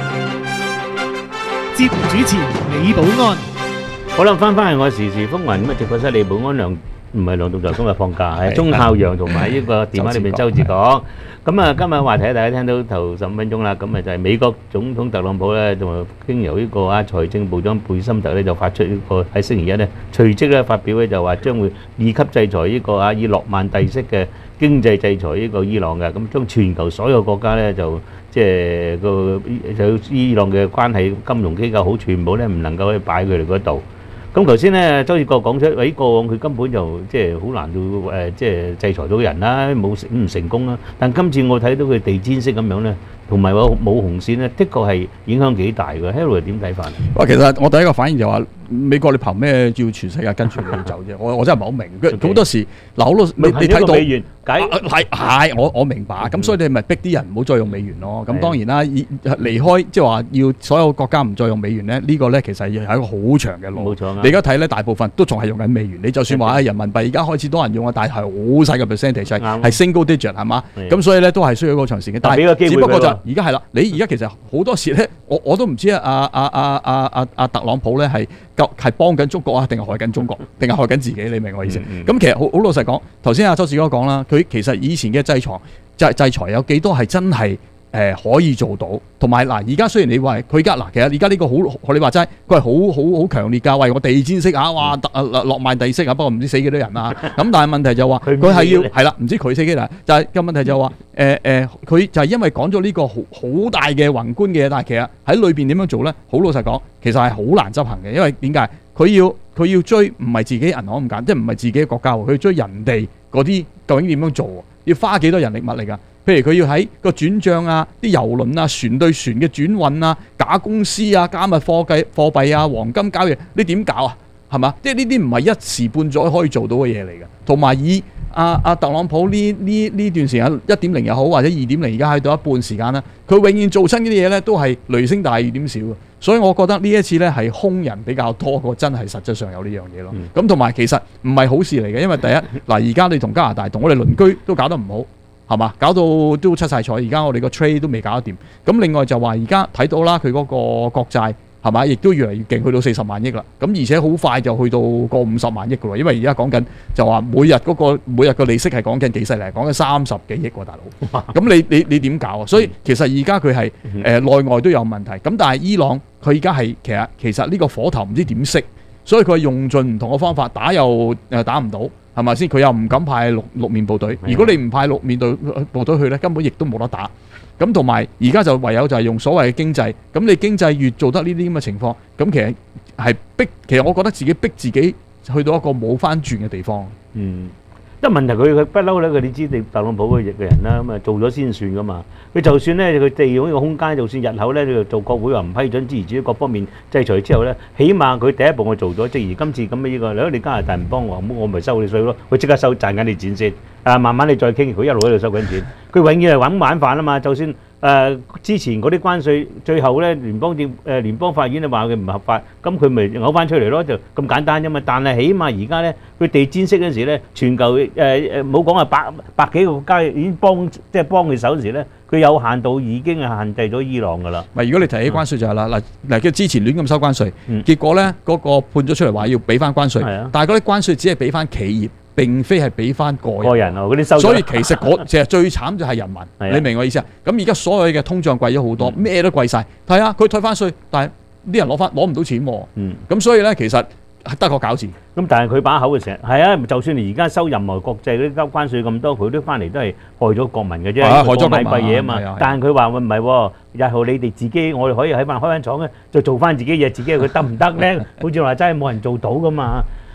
節目主持李寶安。 好啦，翻返去我時事風雲咁啊！直播室李寶安梁唔係梁棟就今日放假，係鐘孝陽同埋呢個電話裏面周志廣。咁啊，今日話題大家聽到頭十五分鐘啦，咁啊就係美國總統特朗普咧，同埋經由呢個啊財政部長貝森特咧就發出呢個喺星期一咧，隨即咧發表咧就話將會二級制裁呢個啊以諾曼第式嘅經濟制裁呢個伊朗嘅，咁將全球所有國家咧就即係個有伊朗嘅關係金融機構好，全部咧唔能夠去擺佢哋嗰度。咁頭先咧，周志國講出，喺過往佢根本就即係好難到誒，即係制裁到人啦，冇成唔成功啦。但今次我睇到佢地氈式咁樣咧，同埋話冇紅線咧，的確係影響幾大嘅。Harold 點睇法？ 哇，其實我第一個反應就話美國你憑咩叫全世界跟住你走啫？我我真係唔係好明。好多時嗱，好多你你睇到美元解係係我我明白。咁所以你咪逼啲人唔好再用美元咯。咁當然啦，離開即係話要所有國家唔再用美元咧，呢個咧其實係一個好長嘅路。冇錯。你而家睇咧，大部分都仲係用緊美元。你就算話人民幣而家開始多人用啊，但係好細個 percentage 係係 single digit 係嘛？咁所以咧都係需要一個長時間。但係只不過就而家係啦，你而家其實好多時咧，我我都唔知啊啊啊啊啊啊啊特朗普咧係係幫緊中國啊，定係害緊中國，定係害緊自己？你明我意思？咁、嗯嗯、其實好好老實講，頭先阿周志哥講啦，佢其實以前嘅制裁制制裁有幾多係真係誒、呃、可以做到？同埋嗱，而家雖然你話佢而家嗱，其實而家呢個好學你話齋，佢係好好好強烈㗎，喂我地氈式啊，哇特諾曼第式啊，不過唔知死幾多人啊。咁但係問題就話佢係要係啦，唔知佢死幾多人，就係、是、個問題就話誒誒，佢、呃、就係因為講咗呢個好好大嘅宏觀嘅嘢，但係其實喺裏邊點樣做咧？好老實講，其實係好難執行嘅，因為點解？佢要佢要追唔係自己銀行咁簡單，即係唔係自己嘅國家喎，佢要追人哋嗰啲究竟點樣做？要花幾多人力物力㗎？譬如佢要喺個轉帳啊、啲郵輪啊、船對船嘅轉運啊、假公司啊、加密貨幣貨幣啊、黃金交易，你點搞啊？係嘛？即係呢啲唔係一時半載可以做到嘅嘢嚟嘅。同埋以阿阿特朗普呢呢呢段時間一點零又好，或者二點零而家喺度一半時間啦，佢永遠做親呢啲嘢咧都係雷聲大雨點少嘅。所以我覺得呢一次咧係兇人比較多過真係實質上有呢樣嘢咯。咁同埋其實唔係好事嚟嘅，因為第一嗱而家你同加拿大同我哋鄰居都搞得唔好，係嘛？搞到都出晒彩，而家我哋個 trade 都未搞得掂。咁另外就話而家睇到啦，佢嗰個國債係嘛，亦都越嚟越勁，去到四十萬億啦。咁而且好快就去到個五十萬億噶喎，因為而家講緊就話每日嗰、嗰個每日個利息係講緊幾犀利，講緊三十幾億喎，大佬。咁你你你點搞啊？所以其實而家佢係誒內外都有問題。咁但係伊朗佢而家係其實其實呢個火頭唔知點熄，所以佢係用盡唔同嘅方法打又誒打唔到。係咪先？佢又唔敢派六六面部隊。如果你唔派六面隊部隊去咧，根本亦都冇得打。咁同埋而家就唯有就係用所謂嘅經濟。咁你經濟越做得呢啲咁嘅情況，咁其實係逼。其實我覺得自己逼自己去到一個冇翻轉嘅地方。嗯。 因為問題佢佢不嬲咧，佢你知你特朗普嘅嘅人啦，咁啊做咗先算噶嘛。佢就算咧，佢利用呢個空間，就算日後咧，你做國會話唔批准支持至於各方面制裁之後咧，起碼佢第一步我做咗，即係而今次咁嘅呢個，如果你加拿大唔幫我，咁我咪收你稅咯，佢即刻收賺緊你錢先。啊，慢慢你再傾，佢一路喺度收緊錢。佢永遠係揾玩飯啊嘛，就算。誒、呃、之前嗰啲關稅，最後咧聯邦政誒、呃、聯邦法院就話佢唔合法，咁佢咪嘔翻出嚟咯，就咁簡單啫嘛。但係起碼而家咧，佢地氈式嗰陣時咧，全球誒誒唔好講啊，百百幾個國家已經幫即係幫佢手嗰陣時咧，佢有限度已經係限制咗伊朗噶啦。 唔係，如果你提起關稅就係啦，嗱嗱佢之前亂咁收關稅，嗯、結果咧嗰、那個判咗出嚟話要俾翻關稅，嗯、但係嗰啲關稅只係俾翻企業。並非係俾翻個人，個人啊嗰啲收，所以其實嗰其實最慘就係人民，你明我意思啊？咁而家所有嘅通脹貴咗好多，咩、嗯、都貴晒。係啊，佢退翻稅，但係啲人攞翻攞唔到錢喎。嗯，咁所以咧其實得個餃子。咁但係佢把口嘅成日係啊，就算你而家收任何國際嗰啲交關稅咁多，佢都翻嚟都係害咗國民嘅啫，害咗買貴嘢啊嘛。但係佢話唔係喎，日後你哋自己我哋可以喺翻開翻廠咧，就做翻自己嘢，自己佢得唔得咧？好似話真係冇人做到噶嘛。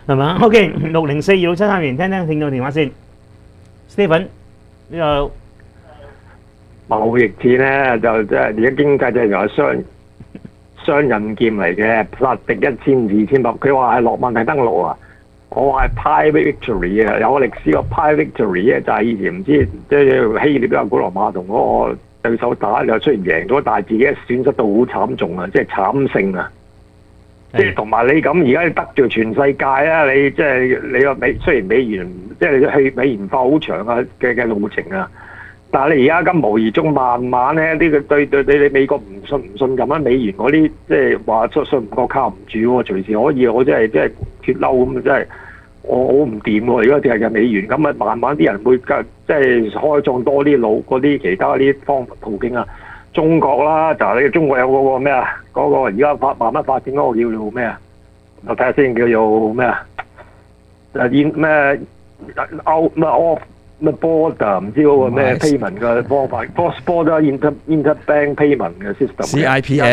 係嘛 ？OK， 六零四二六七三零，聽聽聽眾電話先。Stephen 呢個貿易戰咧就即係而家經濟就係雙雙刃劍嚟嘅，殺敵一千二千百。佢話係諾曼第登陸啊，我話係 Private Victory 啊，有個歷史個 Private Victory 咧就係以前唔知即係希臘啊古羅馬同嗰個對手打，又雖然贏咗，但係自己損失到好慘重啊，即係慘勝啊！即係同埋你咁而家得罪全世界啊！你即係你個美雖然美元即係你去美元化好長啊嘅嘅路程啊，但係你而家咁無意中慢慢咧，呢個對對對你美國唔信唔信任啊美元嗰啲，即係話信信唔過靠唔住喎，隨時可以我真係即係脫嬲咁，真係我好唔掂喎！而家淨係美元咁啊，慢慢啲人會即係開創多啲路嗰啲其他啲方途徑啊！中國啦，就係你中國有嗰個咩啊？嗰、嗰個而家發慢慢發展嗰個叫做咩啊？我睇下先，叫做咩啊？誒現咩歐咩 off 咩 border 唔知嗰個咩 payment 嘅方法 cross border inter interbank payment 嘅 system。C I P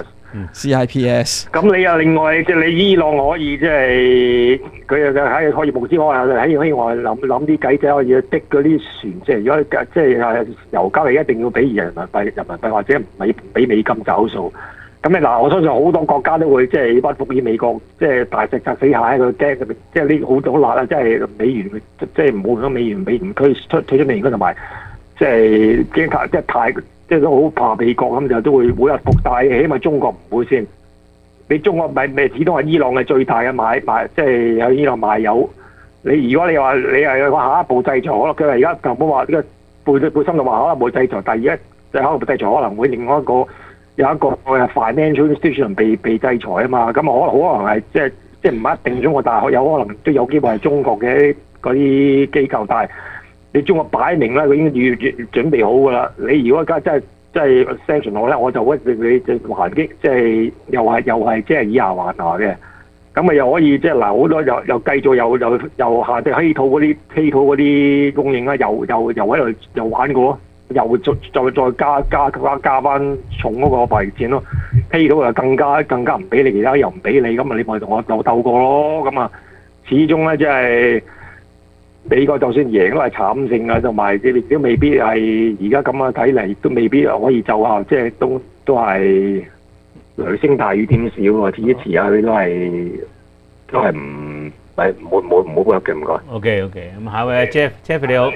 S。C I P S。 咁你又另外即係你伊朗可以即係佢又喺可以無之可能喺喺外諗諗啲計仔可以滴嗰啲船，即係如果即係油價你一定要俾人民幣人民幣或者唔係俾美金找數。咁你嗱，我相信好多國家都會即係屈服於美國，即係大石砸死蟹，佢驚即係呢好好辣啊！即係美元即係唔好用咗美元美元區出退出美元區同埋即係驚太即係太。即係都好怕美國咁就都會每日服，但係起碼中國唔會先。你中國咪咪始終係伊朗嘅最大嘅買買，即係喺伊朗賣油。你如果你話你係話下一步制裁，可能佢話而家特朗普話呢個背背心就話可能會制裁，但係而家就可能制裁可能會另外一個有一個 financial institution 被被制裁啊嘛。咁可能可能係即係即係唔一定中國大學有可能都有機會係中國嘅嗰啲機構，但係。你中國擺明啦，佢已經預預準備好㗎啦。你如果而家真係真係 sanction 我咧，我就會令你即係還擊，即係又係又係即係以牙還牙嘅。咁啊又可以即係嗱好多又又繼續又又又下隻稀土嗰啲稀土嗰啲供應啦，又又又喺度又玩過，又再再再加加加加翻重嗰個幣錢咯。稀土又更加更加唔俾你，其他又唔俾你，咁啊你咪同我鬥鬥過咯。咁啊始終咧即係。美國就算贏都係慘勝啊，同埋亦都未必係而家咁樣睇嚟，都未必可以奏效，即係都都係雷聲大雨點少喎，遲一遲下佢都係都係唔係冇冇冇冇嘅唔該。 OK OK，咁下位 Jeff Jeff 你好，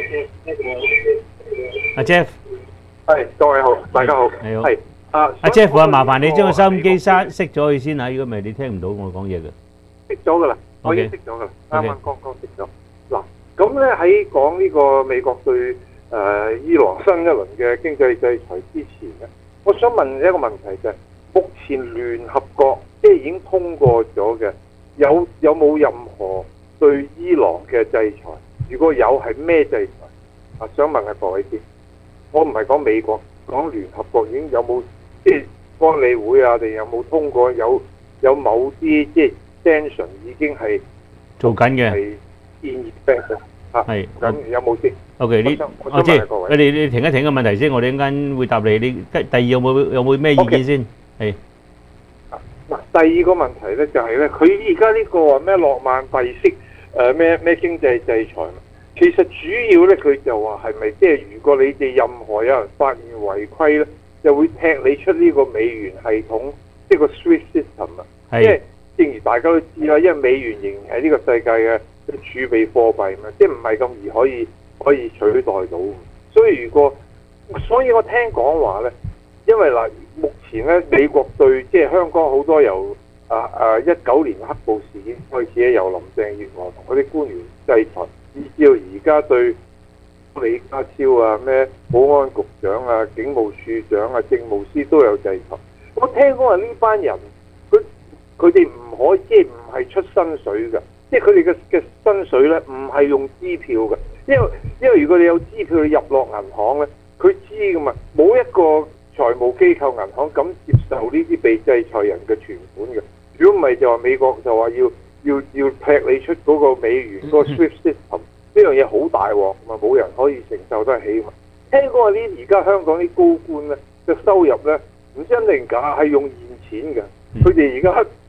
阿 Jeff， 係各位好，大家好， 你好， 係啊阿 Jeff 啊，麻煩你將個收音機閂熄咗佢先啊，如果唔係你聽唔到我講嘢嘅。 熄咗㗎啦，我已經熄咗㗎啦，啱啱剛剛熄咗。嗱。咁咧喺講呢個美國對誒、呃、伊朗新一輪嘅經濟制裁之前咧，我想問一個問題就係、是：目前聯合國即係已經通過咗嘅，有有冇任何對伊朗嘅制裁？如果有，係咩制裁？啊，想問下各位先。我唔係講美國，講聯合國已經有冇即係安理會啊？定有冇通過有有某啲即係 sanction 已經係做緊嘅？ 建議嘅嚇，係咁有冇先 ？O.K. 呢，我知。你哋你停一停個問題先，我哋陣間會答你。你第二有冇有冇咩意見先？係。 嗱，第二個問題咧就係咧，佢而家呢個話咩諾曼第式誒咩咩經濟制裁，其實主要咧佢就話係咪即係如果你哋任何有人發現違規咧，就會踢你出呢個美元系統，即係個 SWIFT system 啊。係。即係正如大家都知啦，因為美元仍然係呢個世界嘅儲備貨幣嘛，即係唔係咁易可以可以取代到。所以如果，所以我聽講話咧，因為嗱，目前咧美國對即係香港好多由啊啊一九年黑暴事件開始咧，由林鄭月娥同嗰啲官員制裁，以至到而家對李家超啊、咩保安局長啊、警務處長啊、政務司都有制裁。我聽講話呢班人，佢佢哋唔可以即係唔係出薪水㗎。即係佢哋嘅嘅薪水咧，唔係用支票嘅，因為因為如果你有支票，你入落銀行咧，佢知噶嘛，冇一個財務機構銀行敢接受呢啲被制裁人嘅存款嘅。如果唔係就話美國就話要要要踢你出嗰個美元嗰個 SWIFT system，呢樣嘢好大鑊，咪冇人可以承受得起嘛。聽講話呢而家香港啲高官咧嘅收入咧，唔知真定假，係用現錢嘅，佢哋而家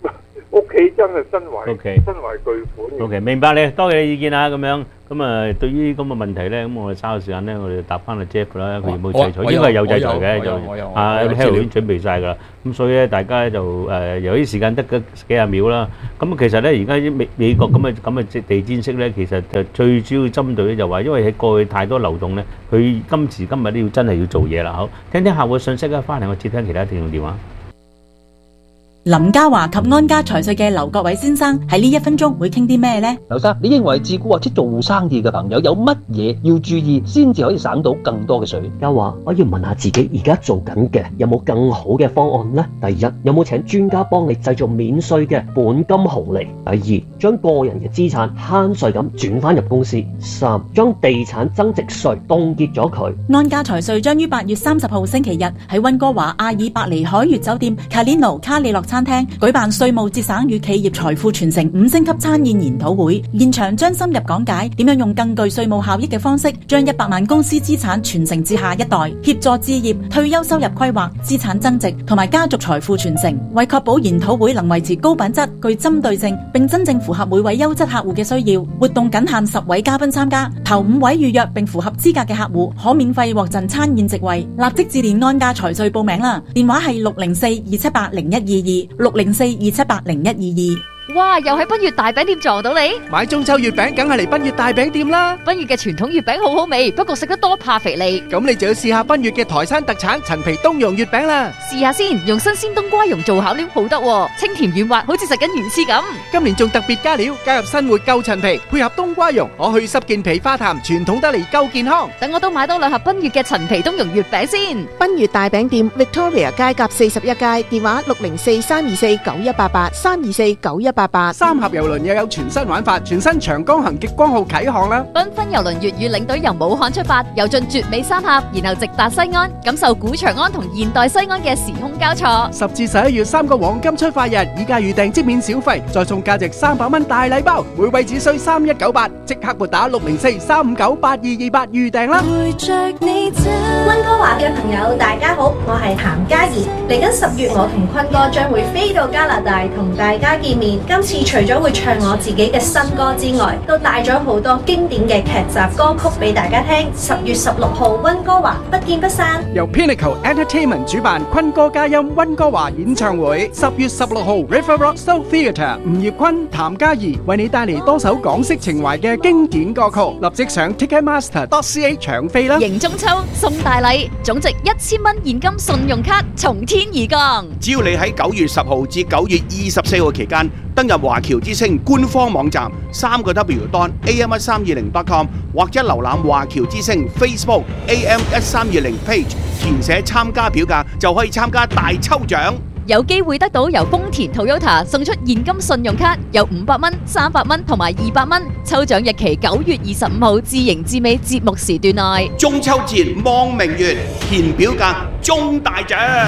屋企真係身為 OK 身為巨款嘅。 OK， 明白你，多謝你意見啊，咁樣咁啊，對於咁嘅問題咧，咁我哋稍後時間咧，我哋答翻阿 Jeff 啦，佢有冇制裁？應該係有制裁嘅，就啊 Harold 已經準備晒㗎啦。咁所以咧，大家就誒由於時間得嗰幾廿秒啦，咁其實咧，而家美美國咁嘅咁嘅地氈式咧，其實就最主要針對咧就話，因為喺過去太多流動咧，佢今時今日都要真係要做嘢啦。好，聽聽客戶嘅信息啊，翻嚟我接聽其他聽眾電話。 林家華及安家財稅嘅劉國偉先生喺呢一分鐘會傾啲咩呢？ 劉生，你認為自僱或者做生意嘅朋友有乜嘢要注意，先至可以省到更多嘅稅？ 家華，我要問下自己而家做緊嘅有冇更好嘅方案呢？第一，有冇請專家幫你製造免稅嘅本金紅利？第二，將個人嘅資產慳稅咁轉翻入公司？三，將地產增值稅凍結咗佢。 安家財稅將於八月三十號星期日喺溫哥華阿爾伯尼海悅酒店卡列奴卡里諾餐廳舉辦稅務節省與企業財富傳承五星級餐宴研討會，現場將深入講解點樣用更具稅務效益嘅方式，將一百萬公司資產傳承至下一代，協助置業、退休收入規劃、資產增值同埋家族財富傳承。為確保研討會能維持高品質、具針對性，並真正符合每位優質客戶嘅需要，活動僅限十位嘉賓參加，頭五位預約並符合資格嘅客戶可免費獲贈餐宴席位。立即致電安家財稅報名啦，電話係六零四二七八零一二二六零四二七八零一二二。 哇！又喺賓悅大餅店撞到你， 買中秋月餅梗係嚟賓悅大餅店啦！ 賓悅嘅傳統月餅好好味，不過食得多怕肥膩。 咁你就要試下賓悅嘅台山特產陳皮冬蓉月餅啦！ 試下先，用新鮮冬瓜蓉做巧料好得喎，清甜軟滑，好似食緊魚翅咁。 今年仲特別加料，加入新活舊陳皮，配合冬瓜蓉，可去濕健脾化痰，傳統得嚟夠健康。 等我都買多兩盒賓悅嘅陳皮冬蓉月餅先。 賓悅大餅店 Victoria 街甲四十一街，電話六零四三二四九一八八三二四九一八八。 三盒郵輪又有全新玩法，全新長江行極光號啟航啦！ 繽紛郵輪粵語領隊由武漢出發，遊進絕美三峽，然後直達西安，感受古長安同現代西安嘅時空交錯。 十至十一月三個黃金出發日，以價預訂即免小費，再送價值三百蚊大禮包，每位只需三一九八，即刻撥打六零四三五九八二二八預訂啦！ 溫哥華嘅朋友大家好，我係譚嘉怡。嚟緊十月，我同坤哥將會飛到加拿大同大家見面。今次除咗會唱我自己嘅新歌之外，都帶咗好多經典嘅劇集歌曲俾大家聽。十月十六號溫哥華不見不散。 由 Pinnacle Entertainment 主辦坤歌嘉音溫哥華演唱會，十月十六號 River Rock Soul Theatre， 吳業坤、譚嘉怡為你帶嚟多首港式情懷嘅經典歌曲，立即上 Ticketmaster dot C A 搶飛啦！ 迎中秋送大禮，總值一千蚊現金信用卡從天而降。 只要你喺九月十號至九月二十四號期間登入華僑之星官方網站三個 W dot A M 一三二零 dot com 或者瀏覽華僑之星 Facebook A M 一三二零 page， 填寫參加表格就可以參加大抽獎， 有機會得到由豐田 Toyota 送出現金信用卡，有五百蚊、三百蚊同埋二百蚊。抽獎日期九月二十五號至迎至尾節目時段內。 中秋節望明月，填表格中大獎。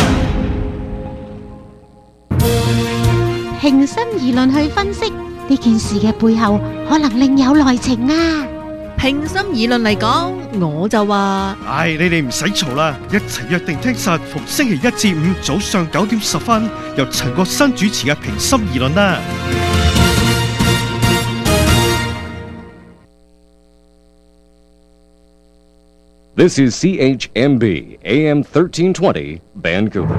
平心而論去分析呢件事嘅背後，可能另有內情啊！ 平心而論嚟講，我就話： 唉，你哋唔使嘈啦，一齊約定聽實逢星期一至五早上九點十分，由陳國新主持嘅平心而論啦。 This is C H M B A M thirteen twenty Vancouver。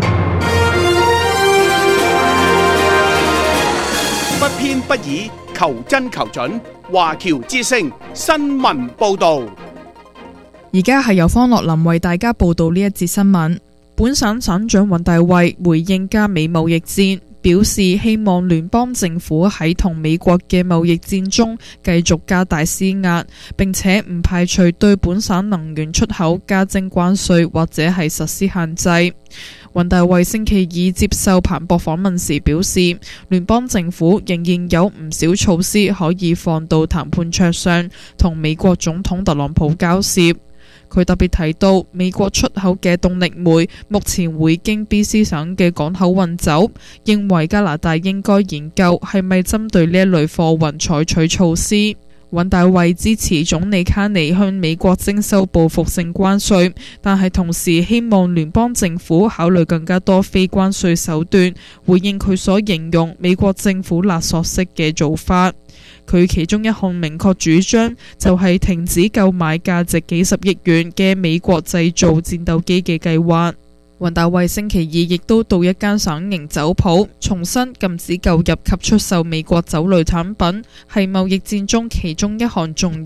不偏不倚，求真求準，華僑之聲新聞報導。 而家係由方樂林為大家報道呢一節新聞。本省省長尹大衛回應加美貿易戰，表示希望聯邦政府喺同美國嘅貿易戰中繼續加大施壓，並且唔排除對本省能源出口加徵關稅或者係實施限制。尹大衛星期二接受彭博訪問時表示，聯邦政府仍然有唔少措施可以放到談判桌上，同美國總統特朗普交涉。佢特別提到，美國出口嘅動力煤目前會經 B C 省嘅港口運走，認為加拿大應該研究係咪針對呢一類貨運採取措施。 尹大衛支持總理卡尼向美國徵收報復性關稅，但係同時希望聯邦政府考慮更加多非關稅手段，回應佢所形容美國政府勒索式嘅做法。佢其中一項明確主張就係停止購買價值幾十億元嘅美國製造戰鬥機嘅計劃。尹大衛星期二亦都到一間省營酒鋪，重申禁止購入及出售美國酒類產品係貿易戰中其中一項重要